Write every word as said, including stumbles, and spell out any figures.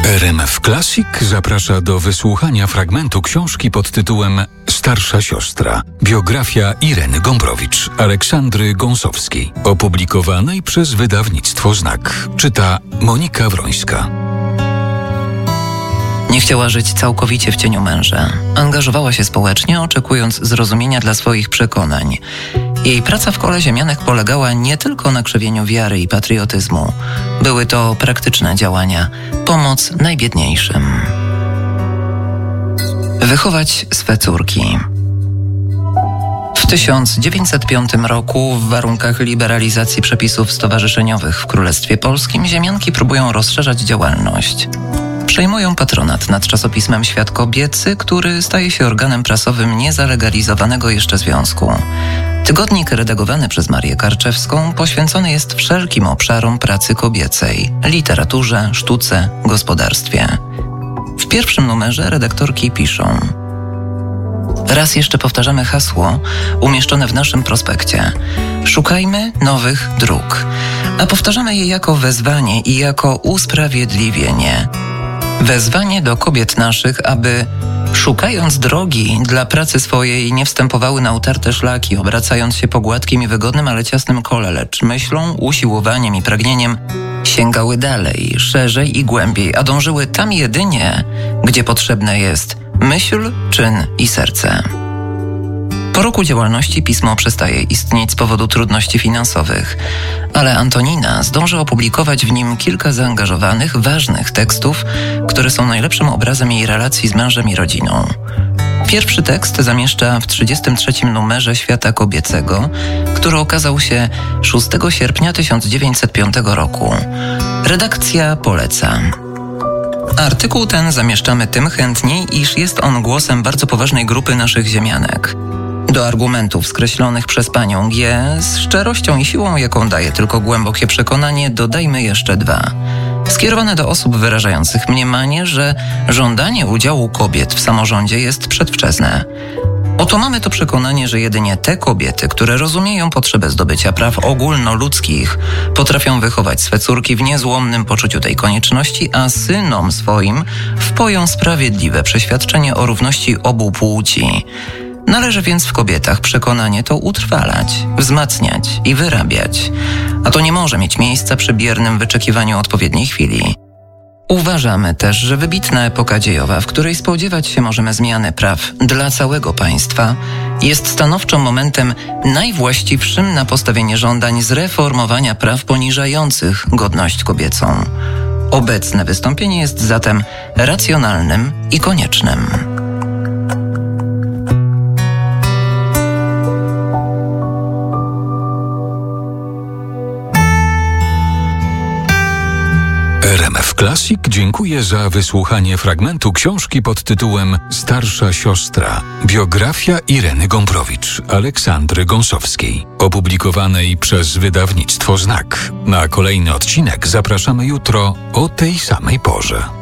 R M F Classic zaprasza do wysłuchania fragmentu książki pod tytułem Starsza siostra. Biografia Ireny Gombrowicz, Aleksandry Gąsowskiej. Opublikowanej przez wydawnictwo Znak. Czyta Monika Wrońska. Nie chciała żyć całkowicie w cieniu męża. Angażowała się społecznie, oczekując zrozumienia dla swoich przekonań. Jej praca w Kole Ziemianek polegała nie tylko na krzewieniu wiary i patriotyzmu. Były to praktyczne działania, pomoc najbiedniejszym. Wychować swe córki. W tysiąc dziewięćset piątym roku w warunkach liberalizacji przepisów stowarzyszeniowych w Królestwie Polskim ziemianki próbują rozszerzać działalność. Przejmują patronat nad czasopismem Świat Kobiecy, który staje się organem prasowym niezalegalizowanego jeszcze związku. Tygodnik redagowany przez Marię Karczewską poświęcony jest wszelkim obszarom pracy kobiecej, literaturze, sztuce, gospodarstwie. W pierwszym numerze redaktorki piszą: raz jeszcze powtarzamy hasło umieszczone w naszym prospekcie. Szukajmy nowych dróg. A powtarzamy je jako wezwanie i jako usprawiedliwienie. Wezwanie do kobiet naszych, aby szukając drogi dla pracy swojej nie wstępowały na utarte szlaki, obracając się po gładkim i wygodnym, ale ciasnym kole, lecz myślą, usiłowaniem i pragnieniem sięgały dalej, szerzej i głębiej, a dążyły tam jedynie, gdzie potrzebne jest myśl, czyn i serce. Po roku działalności pismo przestaje istnieć z powodu trudności finansowych, ale Antonina zdąży opublikować w nim kilka zaangażowanych, ważnych tekstów, które są najlepszym obrazem jej relacji z mężem i rodziną. Pierwszy tekst zamieszcza w trzydziestym trzecim numerze Świata Kobiecego, który okazał się szóstego sierpnia tysiąc dziewięćset piątego roku. Redakcja poleca. Artykuł ten zamieszczamy tym chętniej, iż jest on głosem bardzo poważnej grupy naszych ziemianek. Do argumentów skreślonych przez panią G. z szczerością i siłą, jaką daje tylko głębokie przekonanie, dodajmy jeszcze dwa. Skierowane do osób wyrażających mniemanie, że żądanie udziału kobiet w samorządzie jest przedwczesne. Oto mamy to przekonanie, że jedynie te kobiety, które rozumieją potrzebę zdobycia praw ogólnoludzkich, potrafią wychować swe córki w niezłomnym poczuciu tej konieczności, a synom swoim wpoją sprawiedliwe przeświadczenie o równości obu płci. Należy więc w kobietach przekonanie to utrwalać, wzmacniać i wyrabiać, a to nie może mieć miejsca przy biernym wyczekiwaniu odpowiedniej chwili. Uważamy też, że wybitna epoka dziejowa, w której spodziewać się możemy zmiany praw dla całego państwa, jest stanowczo momentem najwłaściwszym na postawienie żądań zreformowania praw poniżających godność kobiecą. Obecne wystąpienie jest zatem racjonalnym i koniecznym. R M F Classic dziękuję za wysłuchanie fragmentu książki pod tytułem Starsza siostra. Biografia Ireny Gombrowicz, Aleksandry Gąsowskiej. Opublikowanej przez wydawnictwo Znak. Na kolejny odcinek zapraszamy jutro o tej samej porze.